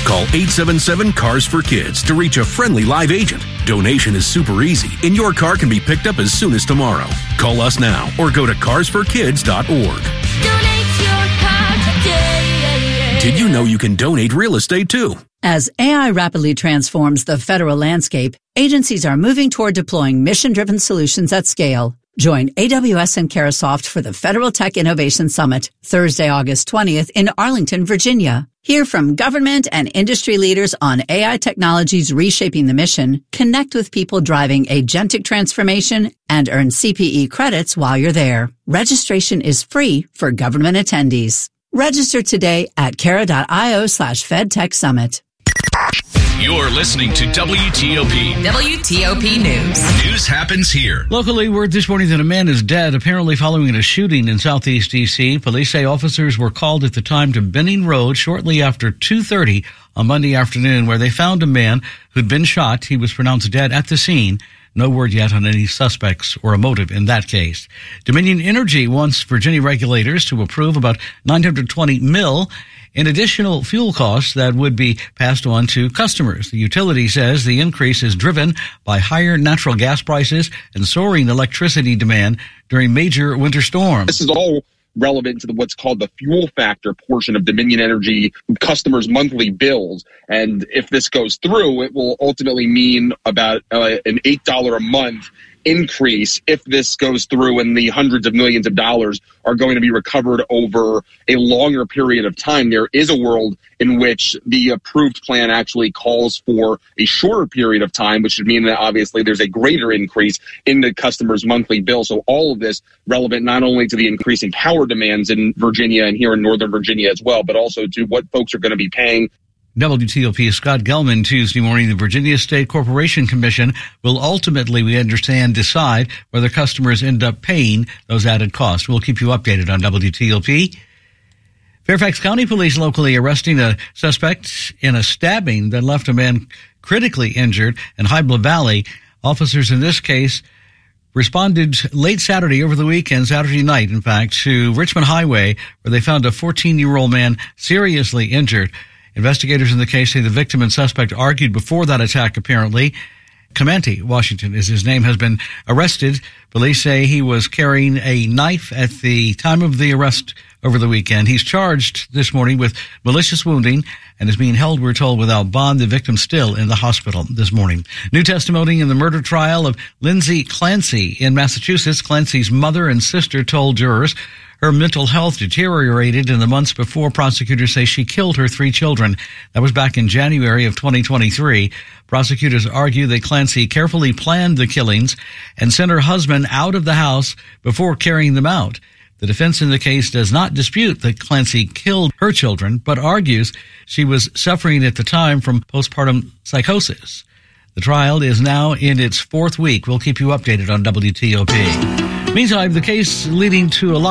Call 877-CARS-FOR-KIDS to reach a friendly live agent. Donation is super easy, and your car can be picked up as soon as tomorrow. Call us now or go to carsforkids.org. Donate your car today. Did you know you can donate real estate too? As AI rapidly transforms the federal landscape, agencies are moving toward deploying mission-driven solutions at scale. Join AWS and Carahsoft for the Federal Tech Innovation Summit, Thursday, August 20th in Arlington, Virginia. Hear from government and industry leaders on AI technologies reshaping the mission, connect with people driving agentic transformation, and earn CPE credits while you're there. Registration is free for government attendees. Register today at cara.io/FedTech Summit. You're listening to WTOP. WTOP News. News happens here. Locally, word this morning that a man is dead, apparently following a shooting in Southeast D.C. Police say officers were called at the time to Benning Road shortly after 2:30 on Monday afternoon, where they found a man who'd been shot. He was pronounced dead at the scene. No word yet on any suspects or a motive in that case. Dominion Energy wants Virginia regulators to approve about $920 million in additional fuel costs that would be passed on to customers. The utility says the increase is driven by higher natural gas prices and soaring electricity demand during major winter storms. This is all relevant to what's called the fuel factor portion of Dominion Energy customers' monthly bills. And if this goes through, it will ultimately mean about an $8 a month increase if this goes through, and the hundreds of millions of dollars are going to be recovered over a longer period of time. There is a world in which the approved plan actually calls for a shorter period of time, which would mean that obviously there's a greater increase in the customer's monthly bill. So all of this relevant not only to the increasing power demands in Virginia and here in Northern Virginia as well, but also to what folks are going to be paying. WTOP's Scott Gelman Tuesday morning. The Virginia State Corporation Commission will ultimately, we understand, decide whether customers end up paying those added costs. We'll keep you updated on WTOP. Fairfax County Police locally arresting a suspect in a stabbing that left a man critically injured in Hybla Valley. Officers in this case responded late Saturday over the weekend, Saturday night, in fact, to Richmond Highway, where they found a 14-year-old man seriously injured. Investigators in the case say the victim and suspect argued before that attack, apparently. Comanche, Washington, is his name, has been arrested. Police say he was carrying a knife at the time of the arrest over the weekend. He's charged this morning with malicious wounding and is being held, we're told, without bond. The victim still in the hospital this morning. New testimony in the murder trial of Lindsay Clancy in Massachusetts. Clancy's mother and sister told jurors her mental health deteriorated in the months before prosecutors say she killed her 3 children. That was back in January of 2023. Prosecutors argue that Clancy carefully planned the killings and sent her husband out of the house before carrying them out. The defense in the case does not dispute that Clancy killed her children, but argues she was suffering at the time from postpartum psychosis. The trial is now in its 4th week. We'll keep you updated on WTOP. Meantime, the case leading to a lot